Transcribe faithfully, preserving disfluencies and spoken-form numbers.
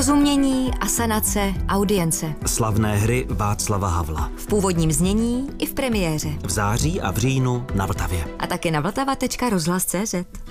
Porozumění, asanace, audience. Slavné hry Václava Havla. V původním znění i v premiéře. V září a v říjnu na Vltavě. A taky na vltava tečka rozhlas tečka cé zet.